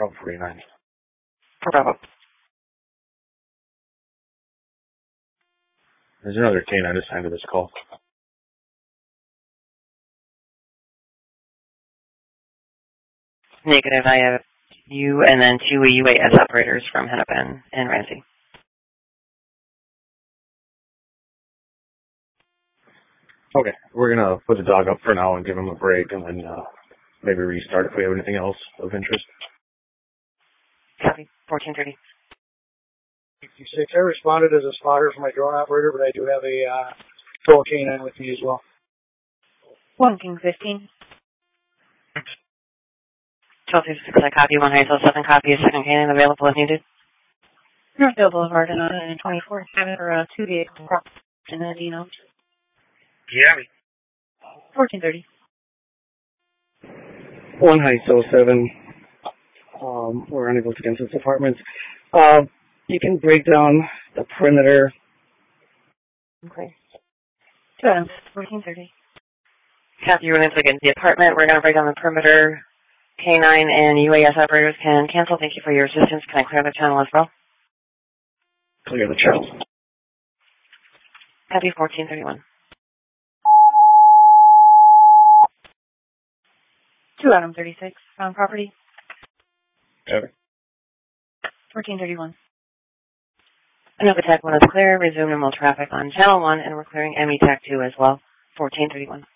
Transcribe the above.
Bravo 49. For Bravo. There's another canine assigned to this call. Negative. I have you and then two UAS operators from Hennepin and Ramsey. Okay, we're going to put the dog up for now and give him a break and then maybe restart if we have anything else of interest. Copy. 1430. 56. I responded as a spotter for my drone operator, but I do have a patrol canine with me as well. 1 King 15. 1256, I copy. 1 ISO 7, copy. A second canine available if needed. Northdale Boulevard and 24th Avenue for 2 vehicles in Adino. Yeah. 1430. 1 ISO 7. We're unable to get into this apartment. You can break down the perimeter. Okay. 1430. Copy. You're going to get into the apartment. We're going to break down the perimeter. K9 and UAS operators can cancel. Thank you for your assistance. Can I clear the channel as well? Clear the channel. Copy. 1431. 2 Adam 36. Found property. Okay. 1431. Nova Tech 1 is clear. Resume normal traffic on channel 1, and we're clearing ME Tech 2 as well. 1431.